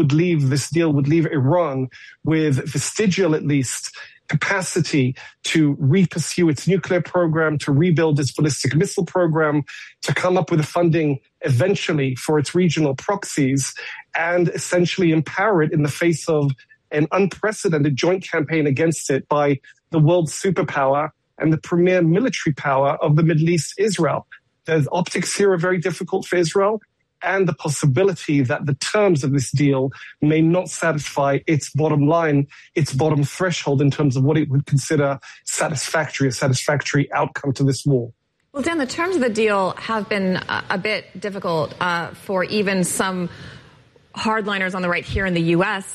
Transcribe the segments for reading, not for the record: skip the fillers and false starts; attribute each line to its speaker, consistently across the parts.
Speaker 1: would leave Iran with vestigial, at least, capacity to re-pursue its nuclear program, to rebuild its ballistic missile program, to come up with the funding eventually for its regional proxies, and essentially empower it in the face of an unprecedented joint campaign against it by the world superpower and the premier military power of the Middle East, Israel. The optics here are very difficult for Israel, and the possibility that the terms of this deal may not satisfy its bottom line, its bottom threshold in terms of what it would consider a satisfactory outcome to this war.
Speaker 2: Well, Dan, the terms of the deal have been a bit difficult for even some hardliners on the right here in the U.S.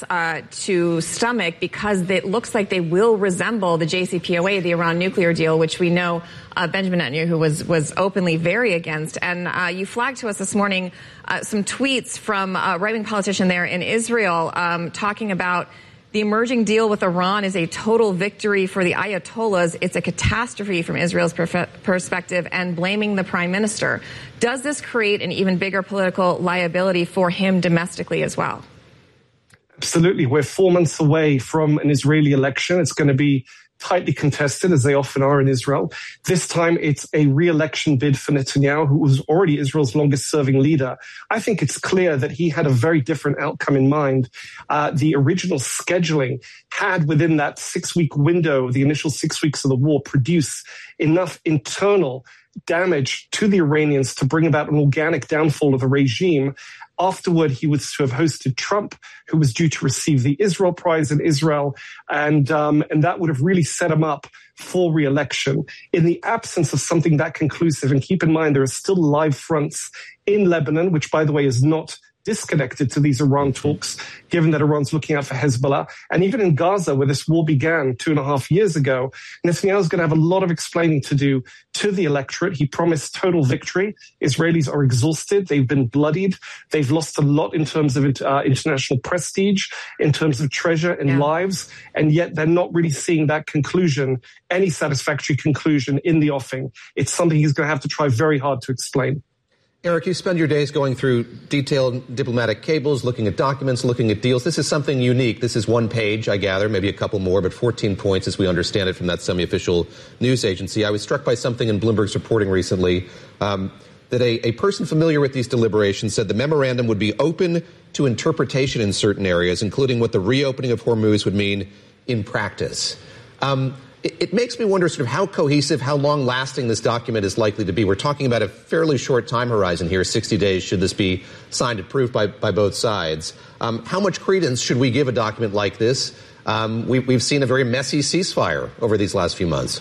Speaker 2: To stomach, because it looks like they will resemble the JCPOA, the Iran nuclear deal, which we know Benjamin Netanyahu was openly very against. And you flagged to us this morning some tweets from a right-wing politician there in Israel talking about the emerging deal with Iran is a total victory for the Ayatollahs. It's a catastrophe from Israel's perspective, and blaming the prime minister. Does this create an even bigger political liability for him domestically as well?
Speaker 1: Absolutely. We're 4 months away from an Israeli election. It's going to be tightly contested, as they often are in Israel. This time, it's a re-election bid for Netanyahu, who was already Israel's longest-serving leader. I think it's clear that he had a very different outcome in mind. The original scheduling had, within that 6-week window, the initial 6 weeks of the war, produce enough internal damage to the Iranians to bring about an organic downfall of the regime. Afterward, he was to have hosted Trump, who was due to receive the Israel Prize in Israel, and that would have really set him up for re-election. In the absence of something that conclusive, and keep in mind there are still live fronts in Lebanon, which, by the way, is not disconnected to these Iran talks, given that Iran's looking out for Hezbollah. And even in Gaza, where this war began 2.5 years ago, Netanyahu's going to have a lot of explaining to do to the electorate. He promised total victory. Israelis are exhausted. They've been bloodied. They've lost a lot in terms of international prestige, in terms of treasure and lives. And yet they're not really seeing that conclusion, any satisfactory conclusion in the offing. It's something he's going to have to try very hard to explain.
Speaker 3: Eric, you spend your days going through detailed diplomatic cables, looking at documents, looking at deals. This is something unique. This is one page, I gather, maybe a couple more, but 14 points as we understand it from that semi-official news agency. I was struck by something in Bloomberg's reporting recently that a person familiar with these deliberations said the memorandum would be open to interpretation in certain areas, including what the reopening of Hormuz would mean in practice. It makes me wonder sort of how cohesive, how long-lasting this document is likely to be. We're talking about a fairly short time horizon here, 60 days, should this be signed and approved by both sides. How much credence should we give a document like this? We've seen a very messy ceasefire over these last few months.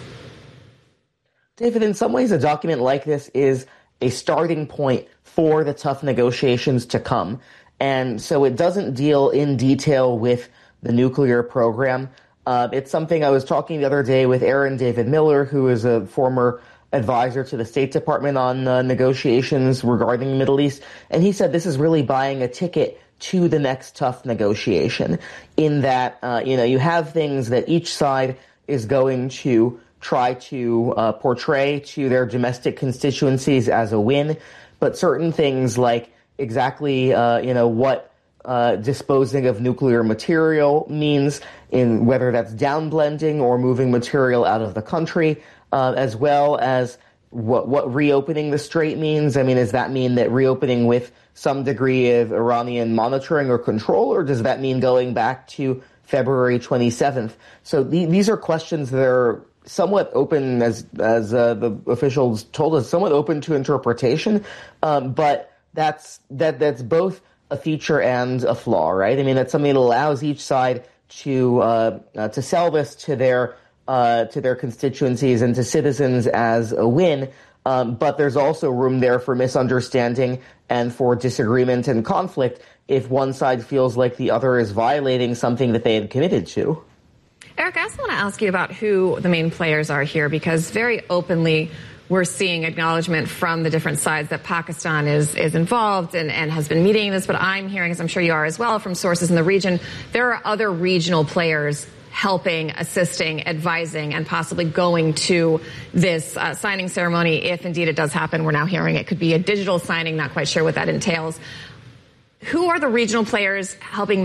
Speaker 4: David, in some ways, a document like this is a starting point for the tough negotiations to come. And so it doesn't deal in detail with the nuclear program. It's something I was talking the other day with Aaron David Miller, who is a former advisor to the State Department on negotiations regarding the Middle East. And he said this is really buying a ticket to the next tough negotiation, in that, you have things that each side is going to try to portray to their domestic constituencies as a win. But certain things like exactly, what disposing of nuclear material means, in whether that's downblending or moving material out of the country, as well as what reopening the strait means. I mean, does that mean that reopening with some degree of Iranian monitoring or control, or does that mean going back to February 27th? So these are questions that are somewhat open, as the officials told us, somewhat open to interpretation, but that's both a feature and a flaw, right? I mean, that's something that allows each side to sell this to their constituencies and to citizens as a win. But there's also room there for misunderstanding and for disagreement and conflict if one side feels like the other is violating something that they had committed to.
Speaker 2: Eric, I also want to ask you about who the main players are here, because very openly we're seeing acknowledgement from the different sides that Pakistan is involved and has been mediating this. But I'm hearing, as I'm sure you are as well, from sources in the region, there are other regional players helping, assisting, advising, and possibly going to this signing ceremony if indeed it does happen. We're now hearing it could be a digital signing, not quite sure what that entails. Who are the regional players helping